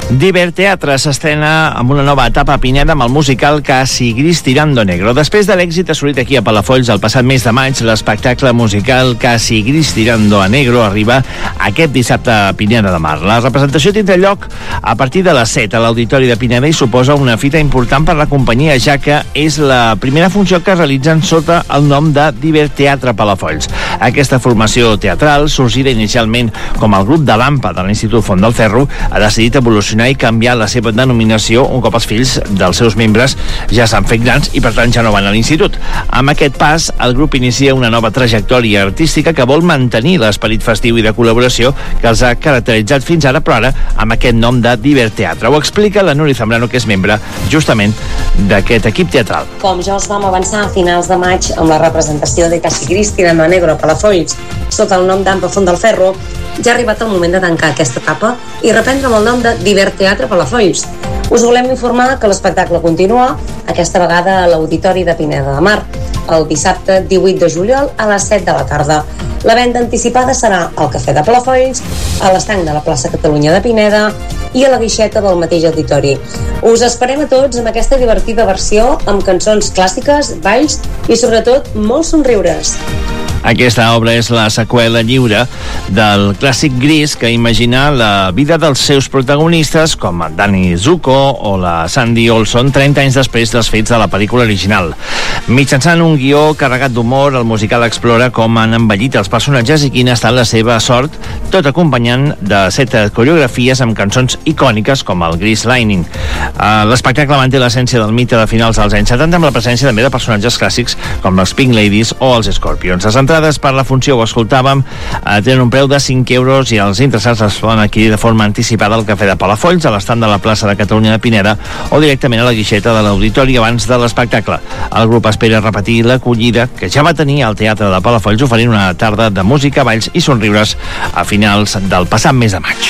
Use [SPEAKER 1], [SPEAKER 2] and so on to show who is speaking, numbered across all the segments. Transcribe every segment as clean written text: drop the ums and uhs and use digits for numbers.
[SPEAKER 1] Diver Teatre s'estrena amb una nova etapa a Pineda amb el musical Casi Gris Tirando Negro. Després de l'èxit assolit aquí a Palafolls el passat mes de maig, l'espectacle musical Casi Gris Tirando a Negro arriba aquest dissabte a Pineda de Mar. La representació tindrà lloc a partir de les 7 a l'Auditori de Pineda i suposa una fita important per la companyia, ja que és la primera funció que realitzen sota el nom de Diver Teatre Palafolls. Aquesta formació teatral, sorgida inicialment com el grup de l'AMPA de l'Institut Font del Ferro, ha decidit evolucionar i canviar la seva denominació un cop els fills dels seus membres ja s'han fet grans i per tant ja no van a l'institut. Amb aquest pas, el grup inicia una nova trajectòria artística que vol mantenir l'esperit festiu i de col·laboració que els ha caracteritzat fins ara, però ara amb aquest nom de Diver Teatre. Ho explica la Núria Zambrano, que és membre justament d'aquest equip teatral.
[SPEAKER 2] Com ja us vam avançar a finals de maig amb la representació de Casi Gris Tirando a Negro a Palafolls sota el nom d'AMPA Font del Ferro, ja ha arribat el moment de tancar aquesta etapa i reprendre amb el nom de Diver Teatre Palafolls. Us volem informar que l'espectacle continua, aquesta vegada a l'Auditori de Pineda de Mar, el dissabte 18 de juliol a les 7 de la tarda. La venda anticipada serà al Cafè de Palafolls, a l'estanc de la plaça Catalunya de Pineda i a la guixeta del mateix auditori. Us esperem a tots amb aquesta divertida versió amb cançons clàssiques, balls i sobretot molts somriures.
[SPEAKER 1] Aquesta obra és la seqüela lliure del clàssic Gris, que imagina la vida dels seus protagonistes, com Danny Zuko o la Sandy Olson, 30 anys després dels fets de la pel·lícula original. Mitjançant un guió carregat d'humor, el musical explora com han envellit els personatges i quina ha estat la seva sort, tot acompanyant de 7 coreografies amb cançons icòniques com el Grease Lightning. L'espectacle manté l'essència del mite de finals dels anys 70 amb la presència també de personatges clàssics com les Pink Ladies o els Scorpions. Les entrades per la funció, ho escoltàvem, tenen un preu de 5 euros i els interessats les poden adquirir de forma anticipada al Cafè de Palafolls, a l'estand de la plaça de Catalunya de Pineda o directament a la guixeta de l'auditori abans de l'espectacle. El grup espera repetir l'acollida que ja va tenir al Teatre de Palafolls, oferint una tarda de música, balls i somriures a finals del passat mes de maig.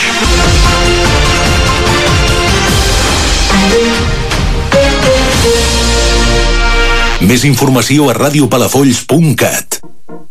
[SPEAKER 3] Més informació a radiopalafolls.cat.